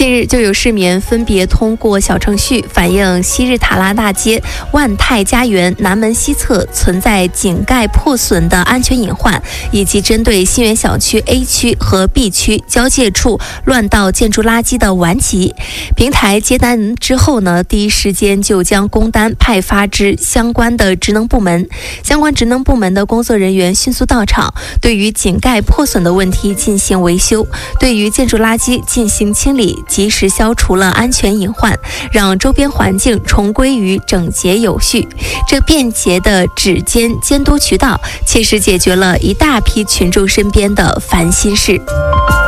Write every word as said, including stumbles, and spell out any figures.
近日就有市民分别通过小程序反映昔日塔拉大街、万泰家园南门西侧存在井盖破损的安全隐患，以及针对新源小区 A 区和 B 区交界处乱倒建筑垃圾的顽疾。平台接单之后呢，第一时间就将工单派发至相关的职能部门，相关职能部门的工作人员迅速到场，对于井盖破损的问题进行维修，对于建筑垃圾进行清理，及时消除了安全隐患，让周边环境重归于整洁有序。这便捷的指监监督渠道，切实解决了一大批群众身边的烦心事。